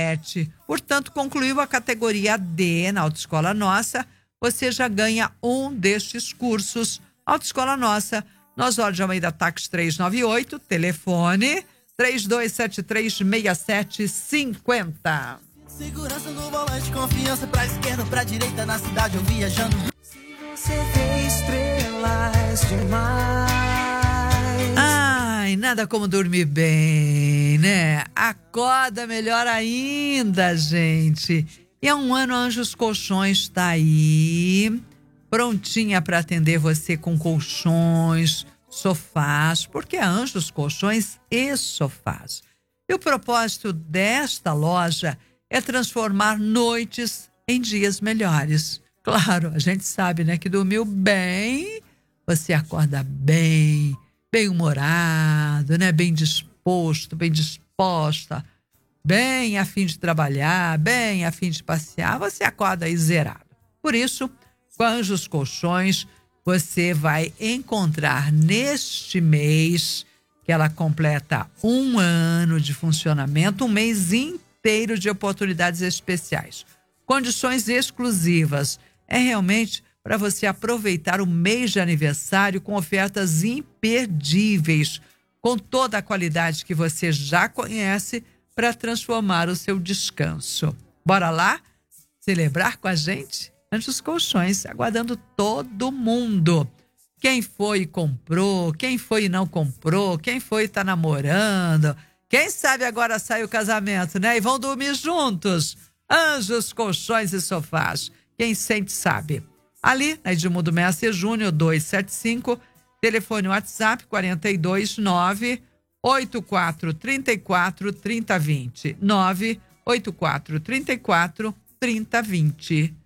7. Portanto, concluiu a categoria D na Autoescola Nossa, você já ganha um destes cursos. Autoescola Nossa, no Osório de Almeida Táxi 398, telefone 3273-6750. Segurança no volante, confiança pra esquerda, pra direita, na cidade eu viajando. Se você vê estrelas demais. Ai, nada como dormir bem, né? Acorda melhor ainda, gente. E há um ano Anjos Colchões tá aí, prontinha para atender você com colchões, sofás, porque é Anjos Colchões e Sofás. E o propósito desta loja é transformar noites em dias melhores. Claro, a gente sabe, né, que dormiu bem, você acorda bem, bem-humorado, né, bem disposto, bem disposta, bem a fim de trabalhar, bem a fim de passear, você acorda aí zerado. Por isso, com Anjos Colchões, você vai encontrar neste mês, que ela completa 1 ano de funcionamento, um mês inteiro de oportunidades especiais. Condições exclusivas. É realmente para você aproveitar o mês de aniversário com ofertas imperdíveis, com toda a qualidade que você já conhece, para transformar o seu descanso. Bora lá celebrar com a gente? Anjos Colchões, aguardando todo mundo. Quem foi e comprou, quem foi e não comprou, quem foi e tá namorando, quem sabe agora sai o casamento, né? E vão dormir juntos. Anjos, Colchões e Sofás. Quem sente sabe. Ali, na Edmundo Messer Júnior, 275, telefone WhatsApp 429-8434-3020. 98434-3020.